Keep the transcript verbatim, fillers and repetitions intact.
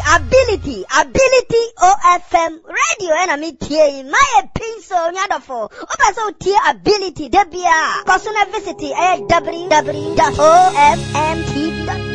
ability, ability O F M radio and I'm here. My piece on Yadafo. Opa so tier ability debia. Personal visit at w w w dot o f m t v dot com.